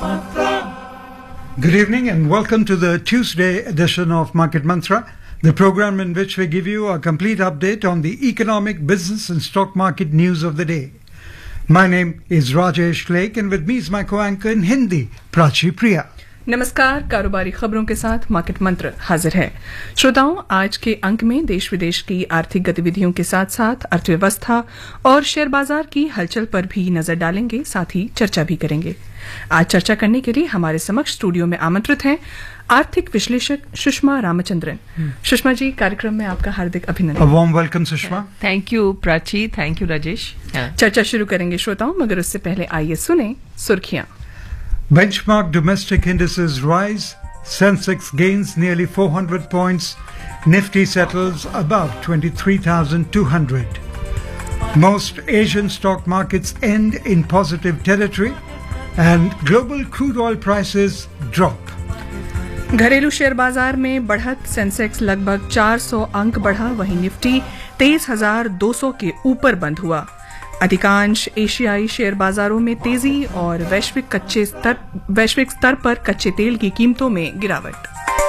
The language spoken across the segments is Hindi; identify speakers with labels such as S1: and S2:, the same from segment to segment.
S1: Good evening and welcome to the Tuesday edition of Market Mantra, the program in which we give you a complete update on the economic, business and stock market news of the day. My name is Rajesh Lake and with me is my co-anchor in Hindi, Prachi Priya.
S2: नमस्कार। कारोबारी खबरों के साथ मार्केट मंत्र हाजिर है। श्रोताओं, आज के अंक में देश विदेश की आर्थिक गतिविधियों के साथ साथ अर्थव्यवस्था और शेयर बाजार की हलचल पर भी नजर डालेंगे, साथ ही चर्चा भी करेंगे। आज चर्चा करने के लिए हमारे समक्ष स्टूडियो में आमंत्रित हैं आर्थिक विश्लेषक सुषमा रामचंद्रन। सुषमा जी, कार्यक्रम में आपका हार्दिक अभिनंदन।
S1: Warm welcome Sushma.
S3: Thank you Prachi, thank you Rajesh.
S2: चर्चा शुरू करेंगे श्रोताओं, मगर उससे पहले आइए सुने सुर्खियां।
S1: Benchmark domestic indices rise, Sensex gains nearly 400 points, Nifty settles above 23,200. Most Asian stock markets end in positive territory and global crude oil prices drop.
S2: घरेलू शेयर बाजार में बढ़त, सेंसेक्स लगभग 400 अंक बढ़ा, वहीं निफ्टी 23,200 के ऊपर बंद हुआ। अधिकांश एशियाई शेयर बाजारों में तेजी और वैश्विक स्तर पर कच्चे तेल की कीमतों में गिरावट।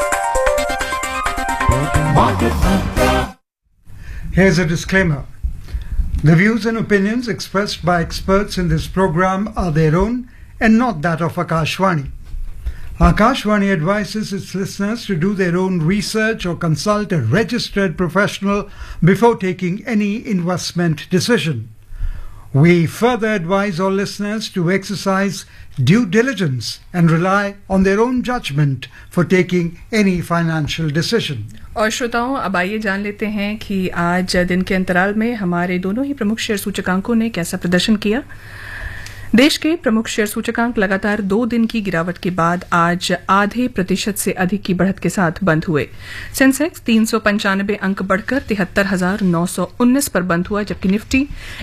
S1: Here's a disclaimer. The views and opinions expressed by experts in this program are their own and not that of Akashvani. Akashvani advises its listeners to do their own research or consult a registered professional before taking any investment decision. We further advise all listeners to exercise due diligence and rely on their own judgment for taking any financial decision.
S2: और श्रोताओं, अब आइए जान लेते हैं कि आज दिन के अंतराल में हमारे दोनों ही प्रमुख शेयर सूचकांकों ने कैसा प्रदर्शन किया। देश के प्रमुख शेयर सूचकांक लगातार 2 दिन की गिरावट के बाद आज आधे प्रतिशत से अधिक की बढ़त के साथ बंद हुए। सेंसेक्स 395 अंक बढ़कर 73,919 पर बंद हुआ, जबकि निफ्टी